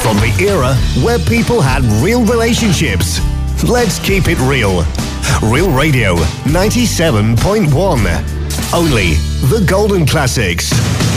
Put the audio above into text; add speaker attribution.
Speaker 1: From the era where people had real relationships. Let's keep it real. Real Radio 97.1. Only the golden classics.